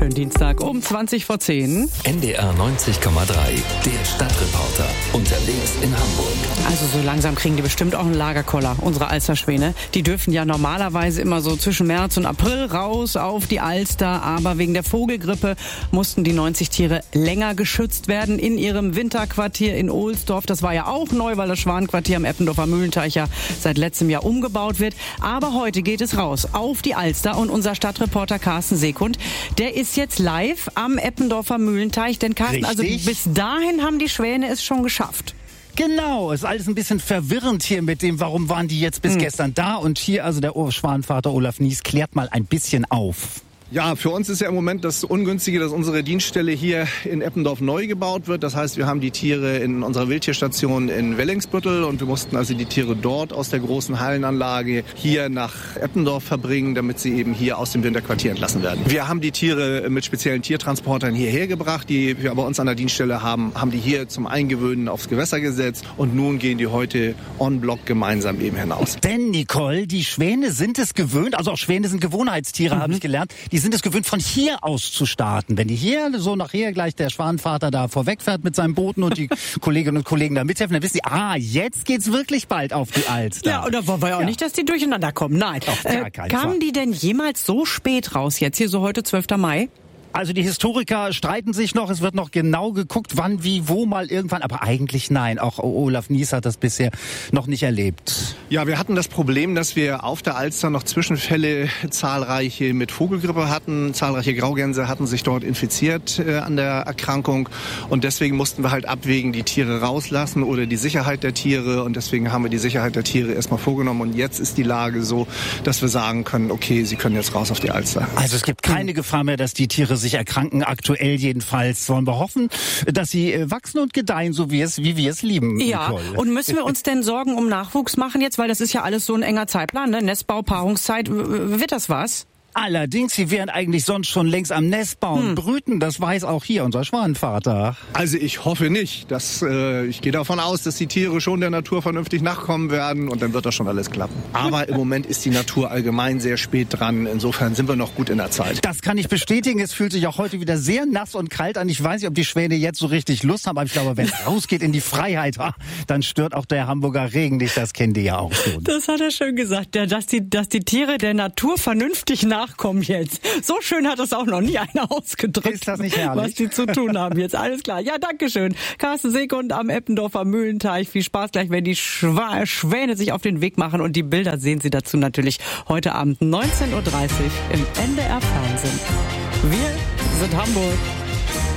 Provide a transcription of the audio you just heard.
wunderschönen Dienstag um 20:10. NDR 90,3, der Stadtreporter, unterwegs in Hamburg. Also so langsam kriegen die bestimmt auch einen Lagerkoller, unsere Alsterschwäne. Die dürfen ja normalerweise immer so zwischen März und April raus auf die Alster, aber wegen der Vogelgrippe mussten die 90 Tiere länger geschützt werden in ihrem Winterquartier in Ohlsdorf. Das war ja auch neu, weil das Schwanquartier am Eppendorfer Mühlenteich ja seit letztem Jahr umgebaut wird. Aber heute geht es raus auf die Alster und unser Stadtreporter Carsten Sekund, der ist jetzt live am Eppendorfer Mühlenteich. Denn Carsten, also bis dahin haben die Schwäne es schon geschafft. Genau, ist alles ein bisschen verwirrend hier mit dem, warum waren die jetzt bis gestern da? Und hier, also der Schwanvater Olaf Nies klärt mal ein bisschen auf. Ja, für uns ist ja im Moment das Ungünstige, dass unsere Dienststelle hier in Eppendorf neu gebaut wird. Das heißt, wir haben die Tiere in unserer Wildtierstation in Wellingsbüttel und wir mussten also die Tiere dort aus der großen Hallenanlage hier nach Eppendorf verbringen, damit sie eben hier aus dem Winterquartier entlassen werden. Wir haben die Tiere mit speziellen Tiertransportern hierher gebracht, die wir bei uns an der Dienststelle haben die hier zum Eingewöhnen aufs Gewässer gesetzt und nun gehen die heute en bloc gemeinsam eben hinaus. Denn, Nicole, die Schwäne sind es gewöhnt, also auch Schwäne sind Gewohnheitstiere, habe ich gelernt, die sind es gewöhnt, von hier aus zu starten. Wenn die hier so nachher gleich der Schwanvater da vorwegfährt mit seinen Booten und die Kolleginnen und Kollegen da mithelfen, dann wissen sie, jetzt geht's wirklich bald auf die Alster. Ja, und da wollen wir ja auch nicht, dass die durcheinander kommen. Nein. Auf gar keinen Fall. Kamen die denn jemals so spät raus jetzt? Hier so heute 12. Mai? Also die Historiker streiten sich noch, es wird noch genau geguckt, wann, wie, wo mal irgendwann, aber eigentlich nein. Auch Olaf Nies hat das bisher noch nicht erlebt. Ja, wir hatten das Problem, dass wir auf der Alster noch Zwischenfälle zahlreiche mit Vogelgrippe hatten. Zahlreiche Graugänse hatten sich dort infiziert an der Erkrankung und deswegen mussten wir halt abwägen, die Tiere rauslassen oder die Sicherheit der Tiere und deswegen haben wir die Sicherheit der Tiere erstmal vorgenommen und jetzt ist die Lage so, dass wir sagen können, okay, sie können jetzt raus auf die Alster. Also es gibt keine Gefahr mehr, dass die Tiere sich erkranken, aktuell jedenfalls. Wollen wir hoffen, dass sie wachsen und gedeihen, so wie wir es lieben. Ja, Nicole. Und müssen wir uns denn Sorgen um Nachwuchs machen jetzt, weil das ist ja alles so ein enger Zeitplan, ne? Nestbau, Paarungszeit, wird das was? Allerdings, sie wären eigentlich sonst schon längst am Nest bauen, brüten, das weiß auch hier unser Schwanvater. Also ich hoffe nicht. Ich gehe davon aus, dass die Tiere schon der Natur vernünftig nachkommen werden und dann wird das schon alles klappen. Aber im Moment ist die Natur allgemein sehr spät dran. Insofern sind wir noch gut in der Zeit. Das kann ich bestätigen. Es fühlt sich auch heute wieder sehr nass und kalt an. Ich weiß nicht, ob die Schwäne jetzt so richtig Lust haben, aber ich glaube, wenn es rausgeht in die Freiheit, dann stört auch der Hamburger Regen nicht. Das kennen die ja auch schon. Das hat er schön gesagt, dass die Tiere der Natur vernünftig nachkommen jetzt. So schön hat das auch noch nie einer ausgedrückt. Ist das nicht herrlich? Was die zu tun haben jetzt. Alles klar. Ja, dankeschön. Carsten Sekund am Eppendorfer Mühlenteich. Viel Spaß gleich, wenn die Schwäne sich auf den Weg machen. Und die Bilder sehen Sie dazu natürlich heute Abend 19:30 Uhr im NDR Fernsehen. Wir sind Hamburg.